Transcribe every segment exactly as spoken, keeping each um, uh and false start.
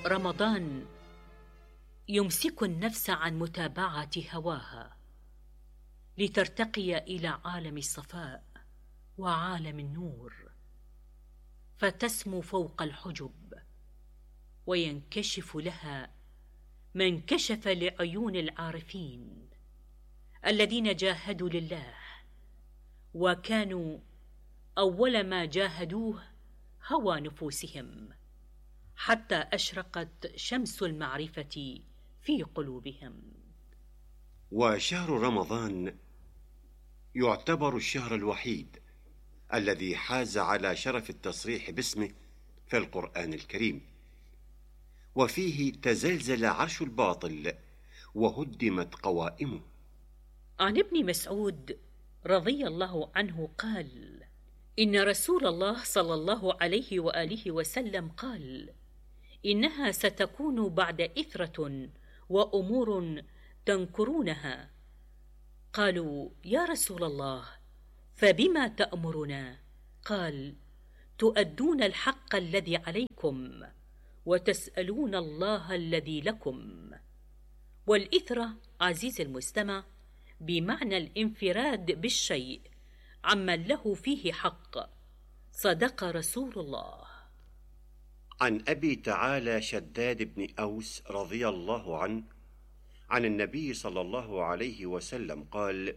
رمضان يمسك النفس عن متابعة هواها لترتقي إلى عالم الصفاء وعالم النور، فتسمو فوق الحجب وينكشف لها ما انكشف لعيون العارفين الذين جاهدوا لله، وكانوا أول ما جاهدوه هوى نفوسهم، حتى أشرقت شمس المعرفة في قلوبهم. وشهر رمضان يعتبر الشهر الوحيد الذي حاز على شرف التصريح باسمه في القرآن الكريم، وفيه تزلزل عرش الباطل وهدمت قوائمه. عن ابن مسعود رضي الله عنه قال: إن رسول الله صلى الله عليه وآله وسلم قال: إنها ستكون بعد إثرة وأمور تنكرونها. قالوا: يا رسول الله، فبما تأمرنا؟ قال: تؤدون الحق الذي عليكم وتسألون الله الذي لكم. والإثرة عزيز المستمع بمعنى الانفراد بالشيء عمن له فيه حق. صدق رسول الله. عن أبي تعالى شداد بن أوس رضي الله عنه عن النبي صلى الله عليه وسلم قال: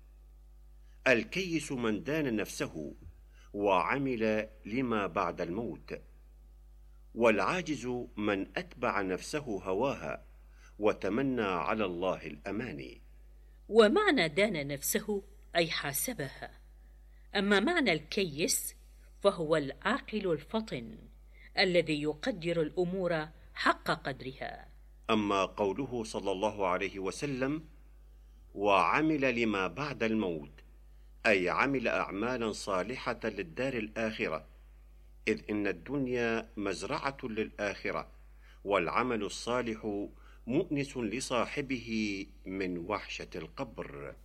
الكيس من دان نفسه وعمل لما بعد الموت، والعاجز من أتبع نفسه هواها وتمنى على الله الأماني. ومعنى دان نفسه أي حاسبها، أما معنى الكيس فهو العاقل الفطن الذي يقدر الأمور حق قدرها. أما قوله صلى الله عليه وسلم: وعمل لما بعد الموت، أي عمل أعمالا صالحة للدار الآخرة، إذ إن الدنيا مزرعة للآخرة، والعمل الصالح مؤنس لصاحبه من وحشة القبر.